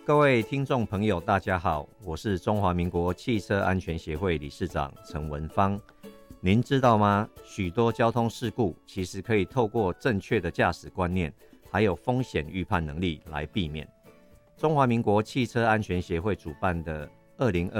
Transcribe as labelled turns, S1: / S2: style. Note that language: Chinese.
S1: 各位听众朋友，大家好，我是中华民国汽车安全协会理事长陈文芳。您知道吗？许多交通事故其实可以透过正确的驾驶观念，还有风险预判能力来避免。中华民国汽车安全协会主办的2022